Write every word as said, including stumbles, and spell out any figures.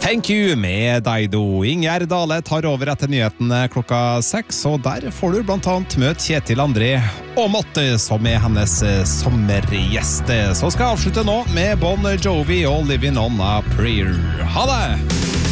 Thank you med Daido. Ingjerd Dale tar over etter nyhetene klokka seks, og der får du blant annet møte Kjetil André og Motte, som er hennes sommergjest. Så skal jeg avslutte nå med Bon Jovi og Living on a Prayer. Ha det!